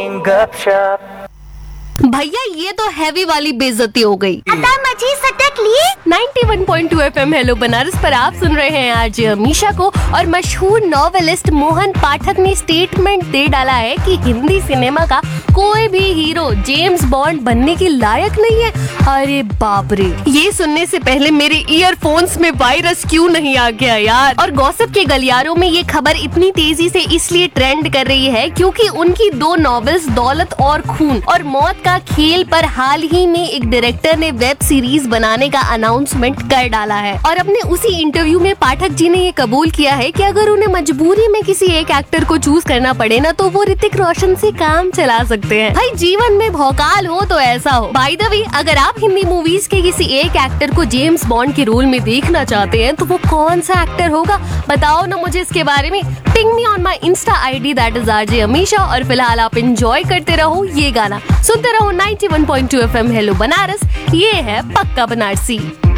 भैया ये तो हैवी वाली बेइज्जती हो गई। मची सटक लिए 91.2 FM हेलो बनारस पर आप सुन रहे हैं आरजे अमीशा को। और मशहूर नॉवेलिस्ट मोहन पाठक ने स्टेटमेंट दे डाला है कि हिंदी सिनेमा का कोई भी हीरो जेम्स बॉन्ड बनने के लायक नहीं है। अरे बाप रे, ये सुनने से पहले मेरे ईयरफोन्स में वायरस क्यों नहीं आ गया यार। और गॉसिप के गलियारों में ये खबर इतनी तेजी से इसलिए ट्रेंड कर रही है क्योंकि उनकी 2 नॉवेल्स दौलत और खून और मौत का खेल पर हाल ही में एक डायरेक्टर ने वेब सीरीज बनाने का अनाउंसमेंट कर डाला है। और अपने उसी इंटरव्यू में पाठक जी ने ये कबूल किया है कि अगर उन्हें मजबूरी में किसी एक एक्टर को चूज करना पड़े ना तो वो ऋतिक रोशन से काम चला सकते हैं। भाई जीवन में भौकाल हो तो ऐसा हो। बाय द वे, अगर आप हिंदी मूवीज के किसी एक एक्टर को जेम्स बॉन्ड के रोल में देखना चाहते हैं तो वो कौन सा एक्टर होगा बताओ ना मुझे इसके बारे में। Ping me on my Insta ID that is RJ Amisha. और फिलहाल आप एंजॉय करते रहो ये गाना, सुनते रहो 91.2 FM हेलो बनारस। ये है पक्का बनारसी।